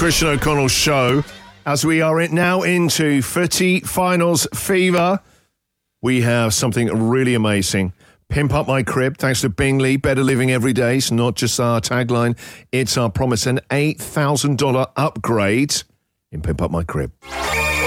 Christian O'Connell Show. As we are now into footy finals fever, we have something really amazing. Pimp Up My Crib, thanks to Bingley. Better living every day. It's not just our tagline, it's our promise. An $8,000 upgrade in Pimp Up My Crib.